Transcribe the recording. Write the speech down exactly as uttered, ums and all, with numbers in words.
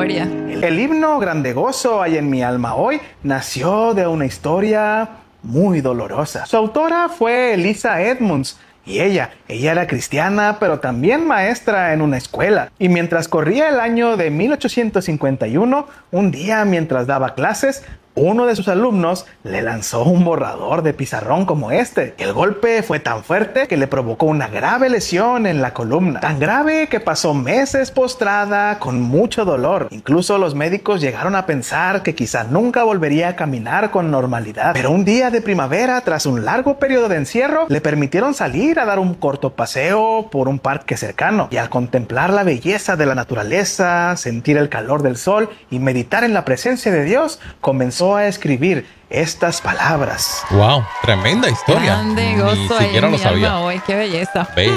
historia. El himno Grande Gozo hay en mi alma hoy nació de una historia muy dolorosa. Su autora fue Elisa Edmonds. Y ella, ella era cristiana, pero también maestra en una escuela. Y mientras corría el año de mil ochocientos cincuenta y uno, un día mientras daba clases, uno de sus alumnos le lanzó un borrador de pizarrón como este. El golpe fue tan fuerte que le provocó una grave lesión en la columna. Tan grave que pasó meses postrada con mucho dolor. Incluso los médicos llegaron a pensar que quizá nunca volvería a caminar con normalidad. Pero un día de primavera, tras un largo periodo de encierro, le permitieron salir a dar un corto paseo por un parque cercano. Y al contemplar la belleza de la naturaleza, sentir el calor del sol y meditar en la presencia de Dios, comenzó a escribir estas palabras. Wow, tremenda historia. Grande Gozo Ni hay siquiera en lo mi sabía. alma hoy, qué belleza. Bella.